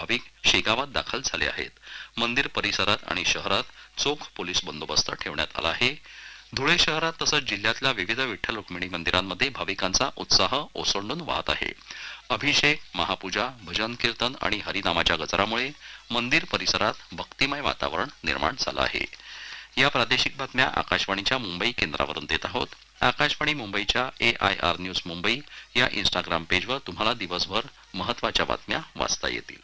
भाविक शेगावात दाखल झाले आहेत. मंदिर परिसरात आणि शहरात चोख पोलीस बंदोबस्त ठेवण्यात आला आहे. धुळे शहरात तसंच जिल्ह्यातल्या विविध विठ्ठल रुक्मिणी मंदिरांमध्ये भाविकांचा उत्साह ओसंडून वाहत आहे. अभिषेक, महापूजा, भजन कीर्तन आणि हरिनामाच्या गजरामुळे मंदिर परिसरात भक्तिमय वातावरण निर्माण झालं आहे. या प्रादेशिक बातम्या आकाशवाणीच्या मुंबई केंद्रावरून देत आहोत. आकाशवाणी मुंबईच्या AIR न्यूज मुंबई या इंस्टाग्राम पेजवर तुम्हाला दिवसभर महत्त्वाच्या बातम्या वाचता येतील.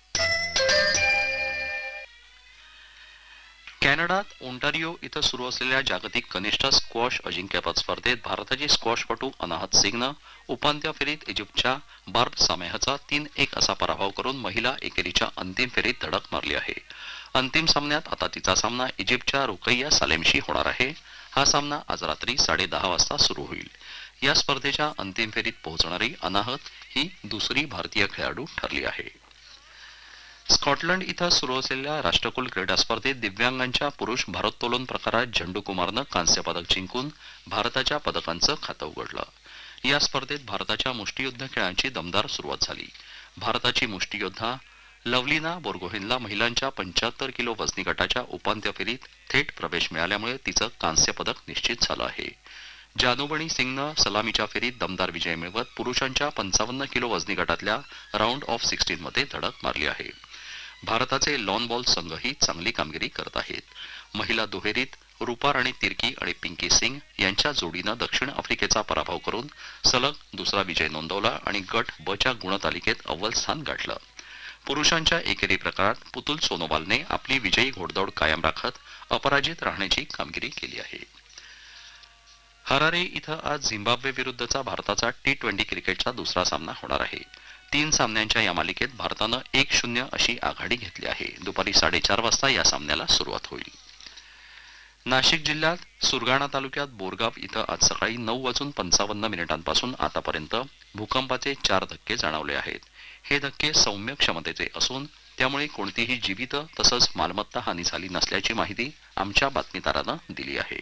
कॅनडात ओंटारिओ इथं सुरू असलेल्या जागतिक कनिष्ठ स्क्वॉश अजिंक्यपद स्पर्धेत भारताची स्क्वॉशपटू अनाहत सिंगनं उपांत्य फेरीत इजिप्तच्या बार्ब सामेहचा 3-1 असा पराभव करून महिला एकेरीच्या अंतिम फेरीत धडक मारली आहे. अंतिम सामन्यात आता तिचा सामना इजिप्तच्या रुकैया सालेमशी होणार आहे. हा सामना आज रात्री 10:30 वाजता सुरू होईल. या स्पर्धेच्या अंतिम फेरीत पोहोचणारी अनाहत ही दुसरी भारतीय खेळाडू ठरली आहे. स्कॉटलंड इथं सुरू असलेल्या राष्ट्रकुल क्रीडा स्पर्धेत दिव्यांगांच्या पुरुष भारोत्तोलन प्रकारात झंडू कुमारनं कांस्य पदक जिंकून भारताच्या पदकांचं खातं उघडलं. या स्पर्धेत भारताच्या मुष्टियुद्ध खेळांची दमदार सुरुवात झाली. भारताची मुष्टियोद्धा लवलीना बोर्गोहेनला महिलांच्या 75 किलो वजनी गटाच्या उपांत्य फेरीत थेट प्रवेश मिळाल्यामुळे तिचं कांस्य पदक निश्चित झालं आहे. जानूबणी सिंगनं सलामीच्या फेरीत दमदार विजय मिळवत पुरुषांच्या 55 किलो वजनी गटातल्या राऊंड ऑफ 16 मध्ये धडक मारली आहे. भारताचे लॉन बॉल संघही चांगली कामगिरी करत आहेत. महिला दुहेरीत रुपा राणी तिर्की आणि पिंकी सिंग यांच्या जोडीनं दक्षिण आफ्रिकेचा पराभव करून सलग दुसरा विजय नोंदवला आणि गट ब च्या गुणतालिकेत अव्वल स्थान गाठलं. पुरुषांच्या एकेरी प्रकारात पुतुल सोनोवालने आपली विजयी घोडदौड कायम राखत अपराजित राहण्याची कामगिरी केली आहे. हरारे इथं आज झिम्बाब्वे विरुद्धचा भारताचा T20 क्रिकेटचा दुसरा सामना होणार आहे. 3 सामन्यांच्या या मालिकेत भारतानं 1-0 अशी आघाडी घेतली आहे. दुपारी 4:30 वाजता या सामन्याला सुरुवात होईल. नाशिक जिल्ह्यात सुरगाणा तालुक्यात बोरगाव इथं आज सकाळी 9:55 आतापर्यंत भूकंपाचे 4 धक्के जाणवले आहेत. हे धक्के सौम्य क्षमतेचे असून त्यामुळे कोणतीही जीवित तसंच मालमत्ता हानी झाली नसल्याची माहिती आमच्या बातमीदारानं दिली आहे.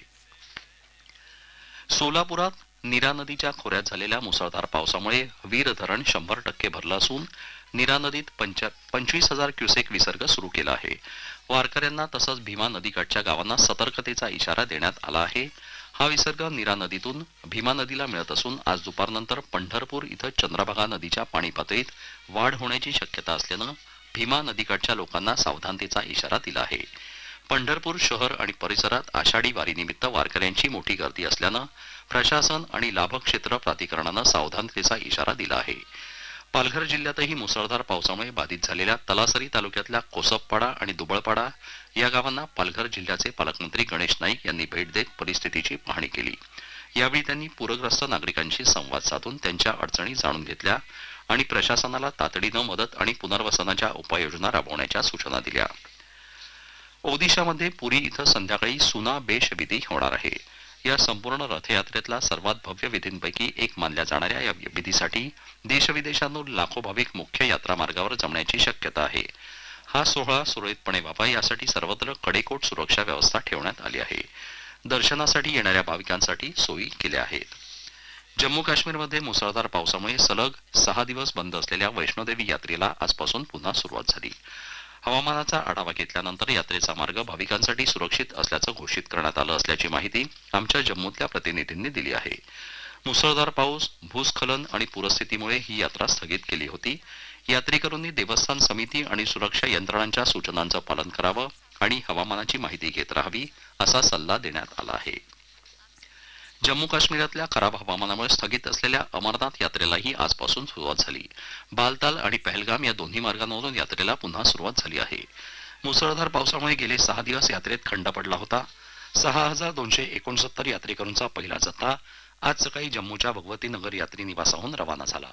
सोलापुरात नीरा नदीच्या खोऱ्यात झालेल्या मुसळधार पावसामुळे वीर धरण 100% भरलं असून नीरा नदीत 25,000 क्युसेक विसर्ग सुरू केला आहे. वारकऱ्यांना तसंच भीमा नदीकाठच्या गावांना सतर्कतेचा इशारा देण्यात आला आहे. हा विसर्ग नीरा नदीतून भीमा नदीला मिळत असून आज दुपारनंतर पंढरपूर इथं चंद्रभागा नदीच्या पाणी पातळीत वाढ होण्याची शक्यता असल्यानं भीमा नदीकाठच्या लोकांना सावधानतेचा इशारा दिला आहे. पंढरपूर शहर आणि परिसरात आषाढी वारीनिमित्त वारकऱ्यांची मोठी गर्दी असल्यानं प्रशासन आणि लाभक्षेत्र प्राधिकरणानं सावधानतेचा इशारा दिला आहे. पालघर जिल्ह्यातही मुसळधार पावसामुळे बाधित झालेल्या तलासरी तालुक्यातल्या कोसपपाडा आणि दुबळपाडा या गावांना पालघर जिल्ह्याचे पालकमंत्री गणेश नाईक यांनी भेट देत परिस्थितीची पाहणी केली. यावेळी त्यांनी पूरग्रस्त नागरिकांशी संवाद साधून त्यांच्या अडचणी जाणून घेतल्या आणि प्रशासनाला तातडीनं मदत आणि पुनर्वसनाच्या उपाययोजना राबवण्याच्या सूचना दिल्या. ओदिशामध्ये पुरी इथं संध्याकाळी सुना बेश विधी होणार आहे. या संपूर्ण रथयात्रेतला सर्वात भव्य विधींपैकी एक मानल्या जाणाऱ्या या विधीसाठी देशविदेशातून लाखो भाविक मुख्य यात्रा मार्गावर जमण्याची शक्यता आहे. हा सोहळा सुरळीतपणे व्हावा यासाठी सर्वत्र कडेकोट सुरक्षा व्यवस्था ठेवण्यात आली आहे. दर्शनासाठी येणाऱ्या भाविकांसाठी सोयी केल्या आहेत. जम्मू काश्मीरमध्ये मुसळधार पावसामुळे सलग 6 दिवस बंद असलेल्या वैष्णोदेवी यात्रेला आजपासून पुन्हा सुरुवात झाली. हवामानाचा आढावा घेतल्यानंतर यात्रेचा मार्ग भाविकांसाठी सुरक्षित असल्याचं घोषित करण्यात आलं असल्याची माहिती आमच्या जम्मूतल्या प्रतिनिधींनी दिली आहे. मुसळधार पाऊस, भूस्खलन आणि पूरस्थितीमुळे ही यात्रा स्थगित केली होती. यात्रेकरूंनी देवस्थान समिती आणि सुरक्षा यंत्रणांच्या सूचनांचं पालन करावं आणि हवामानाची माहिती घेत राहावी असा सल्ला देण्यात आला आहे. जम्मू काश्मीरातल्या खराब हवामानामुळे स्थगित असलेल्या अमरनाथ यात्रेलाही आजपासून सुरुवात झाली. बालताल आणि पहलगाम या दोन्ही मार्गांवरून यात्रेला पुन्हा सुरुवात झाली आहे. मुसळधार पावसामुळे गेले 6 दिवस यात्रेत खंड पडला होता. 6,269 यात्रेकरूंचा पहिला जत्था आज सकाळी जम्मूच्या भगवती नगर यात्री निवासाहून रवाना झाला.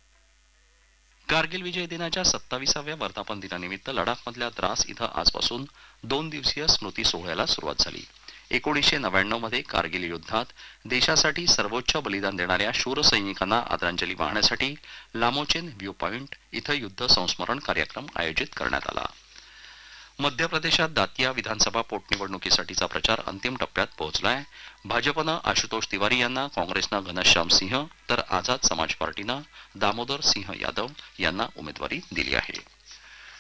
कारगिल विजय दिनाच्या 27व्या वर्धापन दिनानिमित्त लडाखमधल्या द्रास इथं आजपासून 2 दिवसीय स्मृती सोहळ्याला सुरुवात झाली. 1999 मध्ये कारगिल युद्धात देशासाठी सर्वोच्च बलिदान देणाऱ्या शूर सैनिकांना आदरांजली वाहण्यासाठी लामोचेन व्ह्यू पॉइंट इथं युद्ध संस्मरण कार्यक्रम आयोजित करण्यात आला. मध्य प्रदेशात दातिया विधानसभा पोटनिवडणुकीसाठीचा प्रचार अंतिम टप्प्यात पोहोचलाय. भाजपनं आशुतोष तिवारी यांना, काँग्रेसनं घनश्याम सिंह तर आझाद समाज पार्टीनं दामोदर सिंह यादव यांना उमेदवारी दिली आहे.